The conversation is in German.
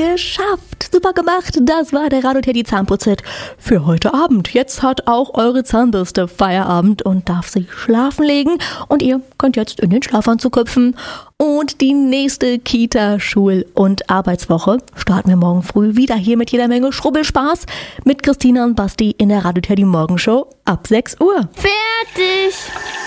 geschafft. Super gemacht. Das war der Radio-Teddy Zahnputz-Hit für heute Abend. Jetzt hat auch eure Zahnbürste Feierabend und darf sich schlafen legen. Und ihr könnt jetzt in den Schlafanzug hüpfen. Und die nächste Kita-, Schul- und Arbeitswoche starten wir morgen früh wieder hier mit jeder Menge Schrubbelspaß mit Christina und Basti in der Radio-Teddy Morgenshow ab 6 Uhr. Fertig!